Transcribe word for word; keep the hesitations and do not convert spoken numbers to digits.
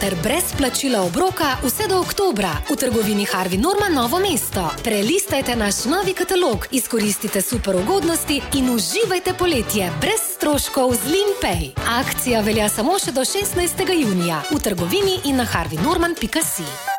ter brez plačila obroka vse do oktobra v trgovini Harvey Norman Novo mesto. Prelistajte naš novi katalog, izkoristite super ugodnosti in uživajte poletje brez stroškov z Limpay. Akcija velja samo še do šestnajstega junija v trgovini in na harvey norman pika si.